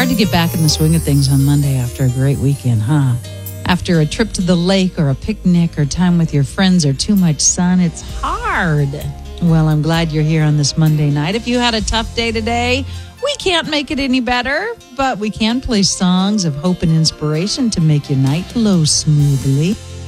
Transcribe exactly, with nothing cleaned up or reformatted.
to get back in the swing of things on Monday after a great weekend, huh? After a trip to the lake or a picnic or time with your friends or too much sun, it's hard. Well, I'm glad you're here on this Monday night. If you had a tough day today, we can't make it any better, but we can play songs of hope and inspiration to make your night flow smoothly.